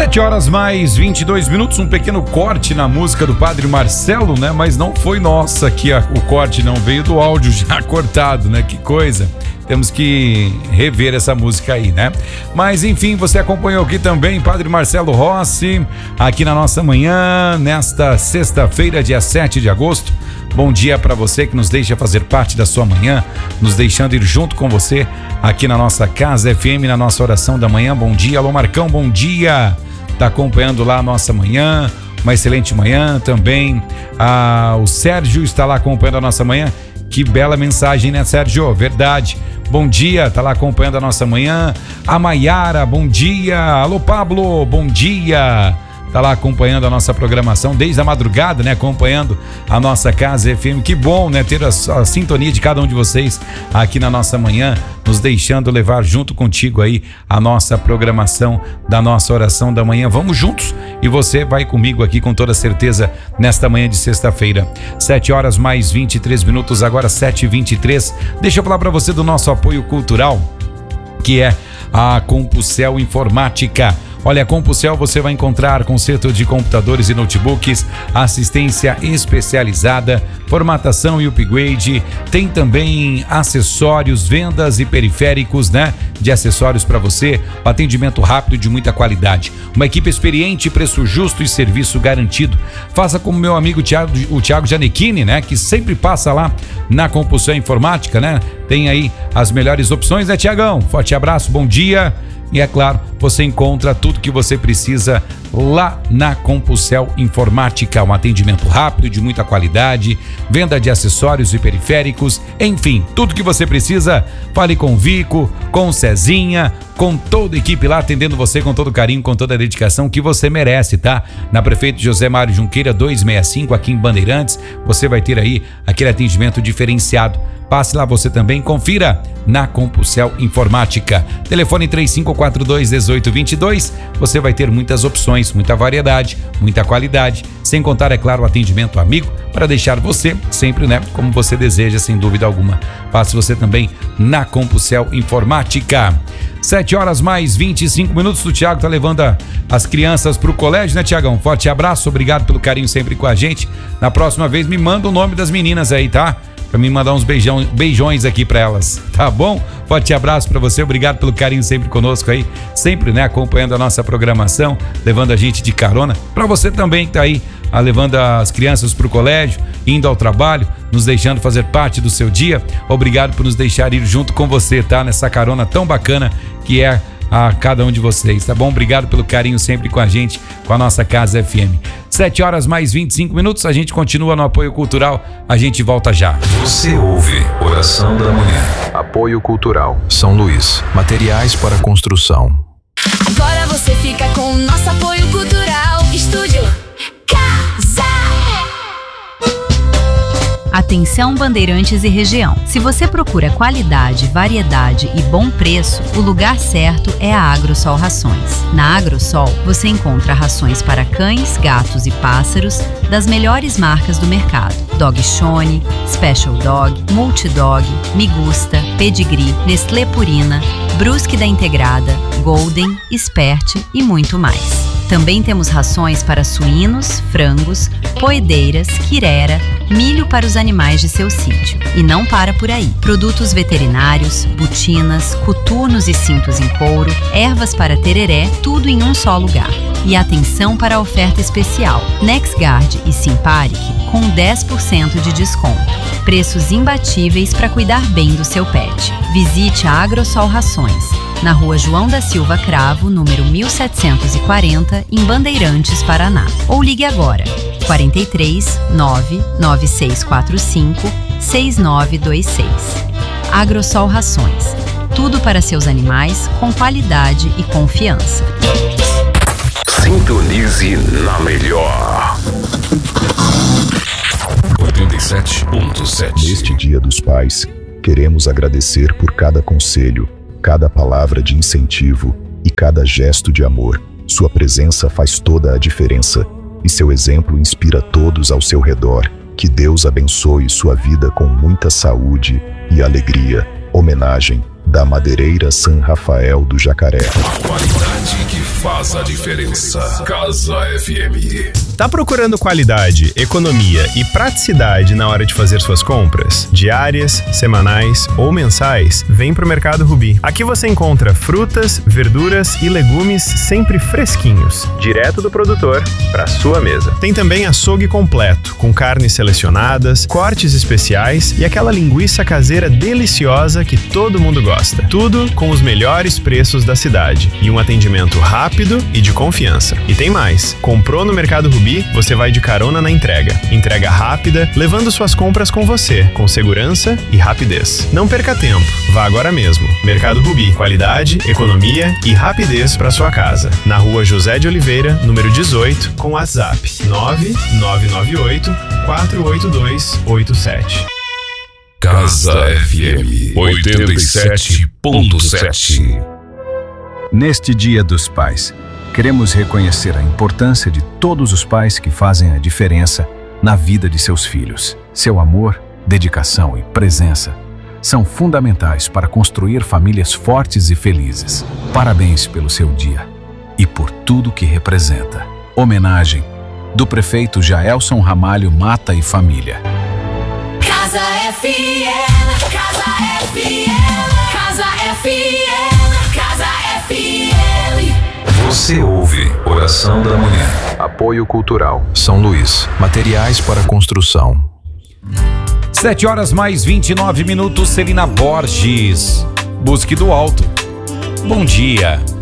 7h mais 22 minutos, um pequeno corte na música do Padre Marcelo, né? Mas não foi nossa aqui, o corte não veio do áudio já cortado, né? Que coisa. Temos que rever essa música aí, né? Mas enfim, você acompanhou aqui também Padre Marcelo Rossi, aqui na nossa manhã, nesta sexta-feira, dia 7 de agosto. Bom dia para você que nos deixa fazer parte da sua manhã, nos deixando ir junto com você aqui na nossa Casa FM, na nossa oração da manhã. Bom dia, alô Marcão, bom dia. Tá acompanhando lá a nossa manhã, uma excelente manhã também. O Sérgio está lá acompanhando a nossa manhã. Que bela mensagem, né, Sérgio? Verdade. Bom dia, tá lá acompanhando a nossa manhã. A Maiara, bom dia. Alô Pablo, bom dia. Tá lá acompanhando a nossa programação desde a madrugada, né? Acompanhando a nossa Casa FM. Que bom, né? Ter a sintonia de cada um de vocês aqui na nossa manhã, nos deixando levar junto contigo aí a nossa programação da nossa oração da manhã. Vamos juntos e você vai comigo aqui com toda certeza nesta manhã de sexta-feira. 7h mais 23 minutos, agora 7h23. Deixa eu falar para você do nosso apoio cultural, que é a Compulsel Informática. Olha, a Compulsel você vai encontrar conserto de computadores e notebooks, assistência especializada, formatação e upgrade, tem também acessórios, vendas e periféricos, né? De acessórios para você, atendimento rápido de muita qualidade. Uma equipe experiente, preço justo e serviço garantido. Faça como meu amigo o Thiago Gianecchini, né? Que sempre passa lá na Compulsel Informática, né? Tem aí as melhores opções, né, Thiagão? Forte abraço, bom dia. E é claro, você encontra tudo que você precisa lá na Compulsel Informática. Um atendimento rápido, de muita qualidade, venda de acessórios e periféricos, enfim, tudo que você precisa. Fale com o Vico, com o Cezinha, com toda a equipe lá atendendo você com todo carinho, com toda a dedicação que você merece, tá? Na Prefeito José Mário Junqueira 265, aqui em Bandeirantes, você vai ter aí aquele atendimento diferenciado. Passe lá você também, confira na Compulsel Informática. Telefone 3542-1822, você vai ter muitas opções, muita variedade, muita qualidade, sem contar, é claro, o atendimento amigo, para deixar você sempre, né, como você deseja, sem dúvida alguma. Passe você também na Compulsel Informática. 7h mais 25 minutos, o Thiago tá levando as crianças pro colégio, né, Thiagão? Forte abraço, obrigado pelo carinho sempre com a gente. Na próxima vez me manda o nome das meninas aí, tá? Pra me mandar uns beijões aqui pra elas, tá bom? Forte abraço pra você, obrigado pelo carinho sempre conosco aí, sempre, né, acompanhando a nossa programação, levando a gente de carona. Pra você também que tá aí, levando as crianças pro colégio, indo ao trabalho, nos deixando fazer parte do seu dia, obrigado por nos deixar ir junto com você, tá? Nessa carona tão bacana que é a cada um de vocês, tá bom? Obrigado pelo carinho sempre com a gente, com a nossa Casa FM. 7h mais 25 minutos, a gente continua no apoio cultural, a gente volta já. Você ouve Oração da Manhã. Apoio Cultural São Luís, materiais para construção. Agora você fica com o nosso apoio cultural. Estúdio Casa. Atenção Bandeirantes e região. Se você procura qualidade, variedade e bom preço, o lugar certo é a Agrosol Rações. Na Agrosol, você encontra rações para cães, gatos e pássaros das melhores marcas do mercado. Dog Shone, Special Dog, Multidog, Migusta, Pedigree, Nestlé Purina, Brusque da Integrada, Golden, Expert e muito mais. Também temos rações para suínos, frangos, poedeiras, quirera, milho para os animais de seu sítio. E não para por aí. Produtos veterinários, botinas, coturnos e cintos em couro, ervas para tereré, tudo em um só lugar. E atenção para a oferta especial. NexGuard e Simparic com 10% de desconto. Preços imbatíveis para cuidar bem do seu pet. Visite a Agrosol Rações, na Rua João da Silva Cravo, número 1740, em Bandeirantes, Paraná. Ou ligue agora, 43 99645 6926. Agrosol Rações, tudo para seus animais com qualidade e confiança. Sintonize na melhor 87.7. Neste Dia dos Pais, queremos agradecer por cada conselho, cada palavra de incentivo e cada gesto de amor. Sua presença faz toda a diferença e seu exemplo inspira todos ao seu redor. Que Deus abençoe sua vida com muita saúde e alegria. Homenagem da Madeireira San Rafael do Jacaré. A qualidade que faz a diferença. Casa FM. Tá procurando qualidade, economia e praticidade na hora de fazer suas compras? Diárias, semanais ou mensais? Vem pro Mercado Rubi. Aqui você encontra frutas, verduras e legumes sempre fresquinhos, direto do produtor para sua mesa. Tem também açougue completo, com carnes selecionadas, cortes especiais e aquela linguiça caseira deliciosa que todo mundo gosta. Tudo com os melhores preços da cidade e um atendimento rápido e de confiança. E tem mais. Comprou no Mercado Rubi, você vai de carona na entrega. Entrega rápida, levando suas compras com você, com segurança e rapidez. Não perca tempo. Vá agora mesmo. Mercado Rubi. Qualidade, economia e rapidez para sua casa. Na Rua José de Oliveira, número 18, com WhatsApp 9998 48287. Casa FM 87.7. Neste Dia dos Pais, queremos reconhecer a importância de todos os pais que fazem a diferença na vida de seus filhos. Seu amor, dedicação e presença são fundamentais para construir famílias fortes e felizes. Parabéns pelo seu dia e por tudo que representa. Homenagem do prefeito Jaelson Ramalho Mata e família. Casa FM, Casa FM, Casa FM, Casa FM. Você ouve Oração da Manhã. Apoio Cultural. São Luís. Materiais para construção. 7h mais 29 minutos. Celina Borges. Busque do alto. Bom dia.